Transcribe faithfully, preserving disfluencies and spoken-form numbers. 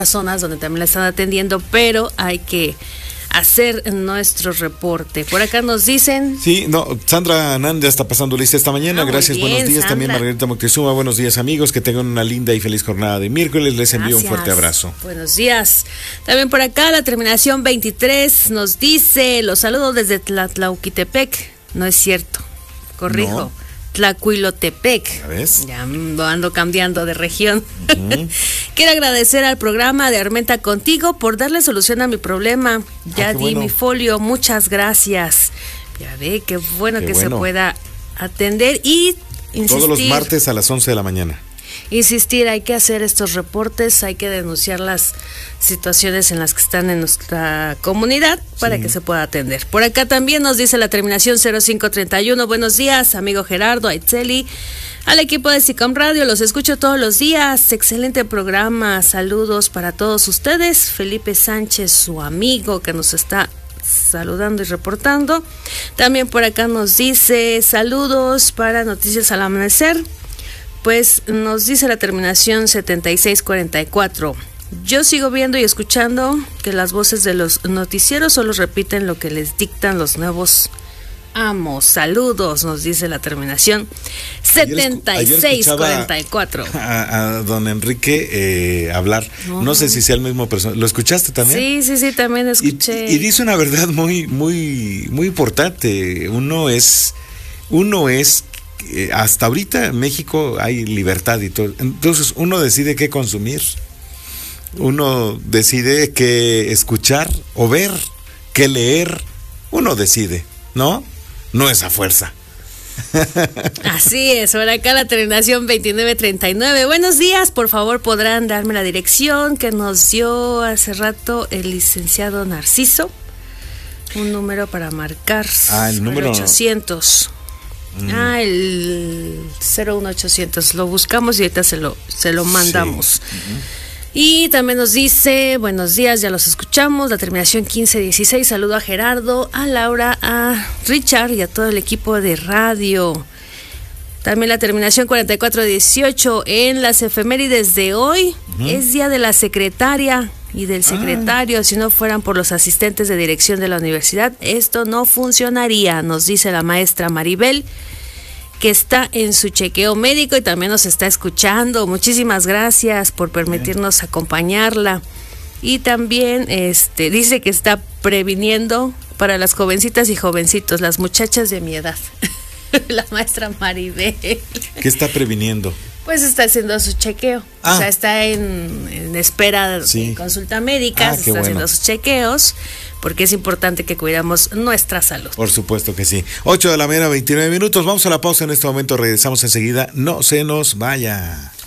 zonas donde también la están atendiendo, pero hay que hacer nuestro reporte. Por acá nos dicen... Sí, no, Sandra Anán ya está pasando lista esta mañana. Ah, Gracias, bien, buenos días. Sandra. También Margarita Moctezuma, buenos días amigos, que tengan una linda y feliz jornada de miércoles. Les envío Gracias. Un fuerte abrazo. Buenos días. También por acá la terminación veintitrés nos dice, los saludos desde Tlatlauquitepec. No es cierto, corrijo. No. Tlacuilotepec. ¿Ves? Ya ando cambiando de región. Uh-huh. Quiero agradecer al programa de Armenta Contigo por darle solución a mi problema. Ya ah, di bueno. mi folio, muchas gracias. Ya ve, qué bueno qué que bueno. se pueda atender y insistir. Todos los martes a las once de la mañana. Insistir, hay que hacer estos reportes, hay que denunciar las situaciones en las que están en nuestra comunidad para sí. que se pueda atender. Por acá también nos dice la terminación cero cinco treinta y uno. Buenos días, amigo Gerardo, Aitzeli, al equipo de SICOM Radio, los escucho todos los días. Excelente programa, saludos para todos ustedes. Felipe Sánchez, su amigo que nos está saludando y reportando. También por acá nos dice saludos para Noticias al Amanecer. Pues nos dice la terminación setenta y seis cuarenta y cuatro. Yo sigo viendo y escuchando que las voces de los noticieros solo repiten lo que les dictan los nuevos amos. Saludos, nos dice la terminación setenta y seis cuarenta y cuatro. A, a don Enrique eh, hablar. Uh-huh. No sé si sea el mismo persona. ¿Lo escuchaste también? Sí, sí, sí, también escuché. Y, y dice una verdad muy, muy, muy importante. Uno es, uno es hasta ahorita en México hay libertad y todo, entonces uno decide qué consumir, uno decide qué escuchar o ver, qué leer, uno decide, ¿no? No es a fuerza. Así es. Ahora acá la terminación veintinueve treinta y nueve. Buenos días, por favor podrán darme la dirección que nos dio hace rato el licenciado Narciso, un número para marcar. Ah, el número ochocientos. Mm. Ah, el cero uno ochocientos, lo buscamos y ahorita se lo, se lo mandamos. Sí. Uh-huh. Y también nos dice, buenos días, ya los escuchamos, la terminación quince dieciséis, saludo a Gerardo, a Laura, a Richard y a todo el equipo de radio. También la terminación cuarenta y cuatro dieciocho, en las efemérides de hoy, uh-huh. es día de la secretaria y del secretario. Ah. Si no fueran por los asistentes de dirección de la universidad, esto no funcionaría, nos dice la maestra Maribel, que está en su chequeo médico y también nos está escuchando. Muchísimas gracias por permitirnos Bien. acompañarla. Y también este dice que está previniendo para las jovencitas y jovencitos, las muchachas de mi edad. La maestra Maribel. ¿Qué está previniendo? Pues está haciendo su chequeo, ah. o sea, está en, en espera sí. de consulta médica, ah, está bueno. haciendo sus chequeos, porque es importante que cuidamos nuestra salud. Por supuesto que sí. ocho de la mañana, veintinueve minutos, vamos a la pausa en este momento, regresamos enseguida, no se nos vaya.